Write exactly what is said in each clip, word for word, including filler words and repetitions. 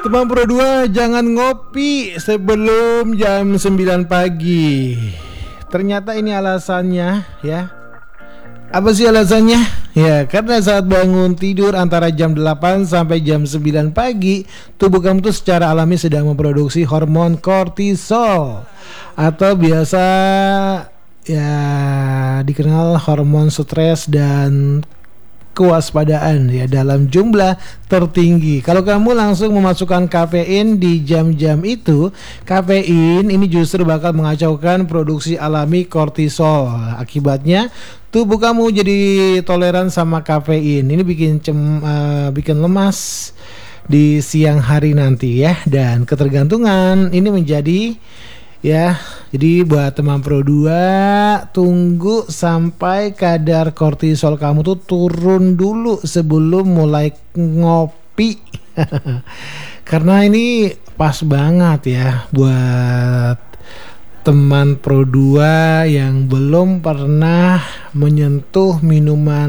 Teman Pro dua, jangan ngopi sebelum jam sembilan pagi. Ternyata ini alasannya ya. Apa sih alasannya? Ya, karena saat bangun tidur antara jam delapan sampai jam sembilan pagi, tubuh kamu tuh secara alami sedang memproduksi hormon kortisol atau biasa ya dikenal hormon stres dan kewaspadaan ya dalam jumlah tertinggi. Kalau kamu langsung memasukkan kafein di jam-jam itu, kafein ini justru bakal mengacaukan produksi alami kortisol. Akibatnya tubuh kamu jadi toleran sama kafein. Ini bikin cem, uh, bikin lemas di siang hari nanti ya, dan ketergantungan ini menjadi ya. Jadi buat teman Pro dua, tunggu sampai kadar kortisol kamu tuh turun dulu sebelum mulai ngopi. Karena ini pas banget ya buat teman Pro dua yang belum pernah menyentuh minuman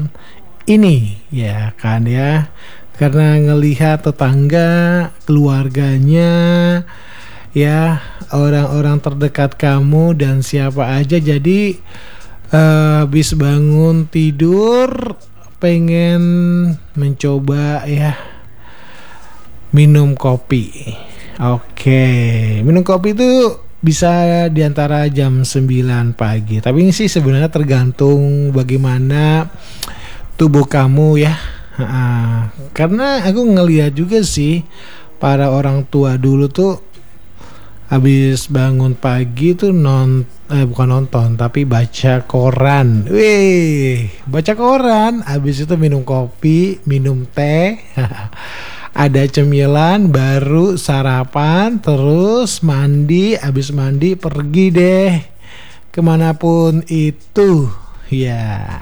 ini ya kan ya. Karena ngelihat tetangga, keluarganya, ya orang-orang terdekat kamu dan siapa aja, jadi uh, habis bangun tidur pengen mencoba ya minum kopi. Oke, minum kopi itu bisa diantara jam sembilan pagi. Tapi ini sih sebenarnya tergantung bagaimana tubuh kamu ya. uh, Karena aku ngelihat juga sih para orang tua dulu tuh habis bangun pagi tuh non eh bukan nonton tapi baca koran. Wih, baca koran, habis itu minum kopi, minum teh. Ada cemilan, baru sarapan, terus mandi, habis mandi pergi deh kemanapun itu ya.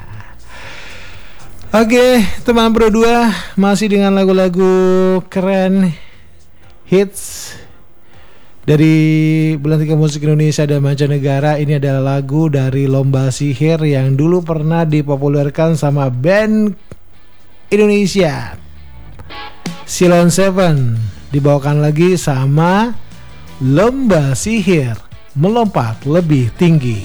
Oke, teman Pro dua, masih dengan lagu-lagu keren hits dari Belantika Musik Indonesia dan mancanegara. Ini adalah lagu dari Lomba Sihir yang dulu pernah dipopulerkan sama band Indonesia, Ceylon Seven. Dibawakan lagi sama Lomba Sihir, Melompat Lebih Tinggi.